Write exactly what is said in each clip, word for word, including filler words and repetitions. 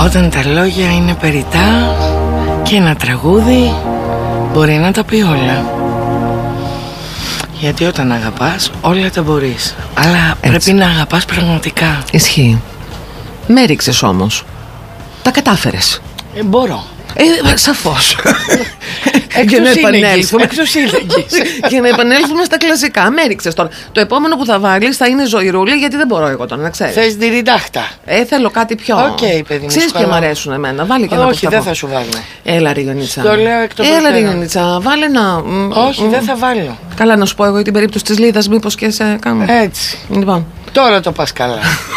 Όταν τα λόγια είναι περιττά και ένα τραγούδι μπορεί να τα πει όλα. Γιατί όταν αγαπάς όλα τα μπορείς. Αλλά έτσι πρέπει να αγαπάς πραγματικά. Ισχύει. Με έριξες όμως. Τα κατάφερες. ε, Μπορώ. Ε, σαφώς. Για να επανέλθουμε Για να επανέλθουμε στα κλασικά. Με έριξες τώρα. Το επόμενο που θα βάλεις θα είναι ζωηρούλη, γιατί δεν μπορώ εγώ τώρα, να ξέρεις. Θες τη ριντάχτα? Ε, θέλω κάτι πιο. Οκ, okay, παιδί μου. Ξέρεις ποια μου αρέσουν εμένα. Βάλε και ένα. Όχι, δεν θα σου βάλω. Έλα, ρε Γιονίτσα. Το λέω εκ των Έλα, ρε Γιονίτσα, βάλε ένα. Όχι, δεν θα βάλω. Καλά, να σου πω εγώ για την περίπτωση της Λίδας, μήπως και σε κάνω. Έτσι. Λοιπόν. Τώρα το πας καλά.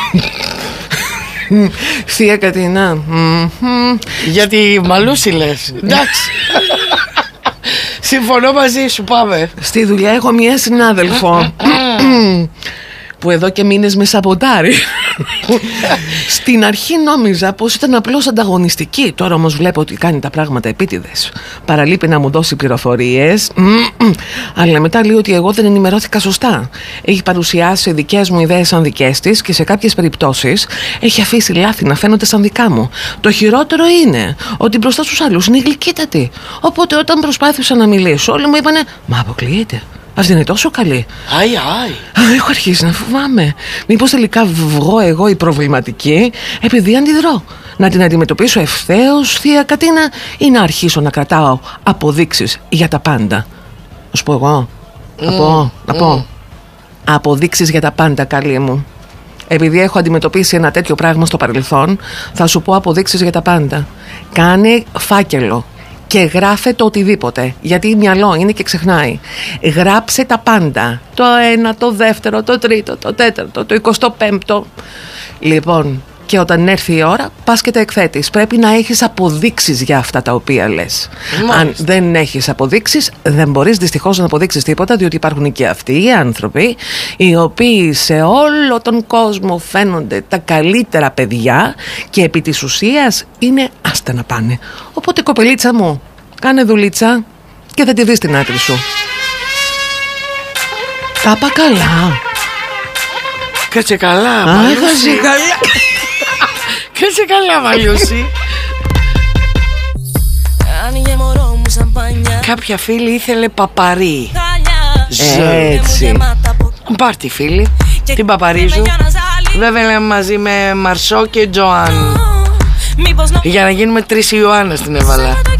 Θεία Κατίνα. Γιατί μαλούσι λες. Εντάξει. Συμφωνώ μαζί σου, πάμε. Στη δουλειά έχω μια συνάδελφο που εδώ και μήνες με σαμποτάρει. Στην αρχή νόμιζα πως ήταν απλώς ανταγωνιστική. Τώρα όμως βλέπω ότι κάνει τα πράγματα επίτηδες. Παραλείπει να μου δώσει πληροφορίες, αλλά μετά λέει ότι εγώ δεν ενημερώθηκα σωστά. Έχει παρουσιάσει δικές μου ιδέες σαν δικές της και σε κάποιες περιπτώσεις έχει αφήσει λάθη να φαίνονται σαν δικά μου. Το χειρότερο είναι ότι μπροστά στους άλλους είναι γλυκύτατη. Οπότε όταν προσπάθησα να μιλήσω, όλοι μου είπανε «Μα αποκλείεται. Αυτή είναι τόσο καλή». Άι, άι. Α, έχω αρχίσει να φοβάμαι. Μήπως τελικά βγω εγώ η προβληματική επειδή αντιδρώ. Να την αντιμετωπίσω ευθέως, Θεία Κατίνα, ή να αρχίσω να κρατάω αποδείξεις για τα πάντα? Να σου πω εγώ. Mm, να πω, να mm. πω. Αποδείξεις για τα πάντα, καλή μου. Επειδή έχω αντιμετωπίσει ένα τέτοιο πράγμα στο παρελθόν, θα σου πω αποδείξεις για τα πάντα. Κάνε φάκελο και γράφε το οτιδήποτε, γιατί μυαλό είναι και ξεχνάει. Γράψε τα πάντα. Το ένα, το δεύτερο, το τρίτο, το τέταρτο, το εικοστό πέμπτο. Λοιπόν, και όταν έρθει η ώρα, πας και τα εκθέτεις. Πρέπει να έχεις αποδείξεις για αυτά τα οποία λες. Μάλιστα. Αν δεν έχεις αποδείξεις, δεν μπορείς δυστυχώς να αποδείξεις τίποτα, διότι υπάρχουν και αυτοί οι άνθρωποι οι οποίοι σε όλο τον κόσμο φαίνονται τα καλύτερα παιδιά και επί της ουσίας είναι άστα να πάνε. Οπότε, κοπελίτσα μου, κάνε δουλίτσα και θα τη δεις την άκρη σου. Τα πά καλά. Κάτσε καλά, Α, κάτσε καλά. Κάτσε καλά, Μαλιούση. Κάποια φίλη ήθελε παπαρί. Έτσι. Πάρ' τη φίλη, την παπαρίζου. Βέβαια μαζί με Μαρσό και Τζοάν. Για να γίνουμε τρεις Ιωάννες την έβαλα.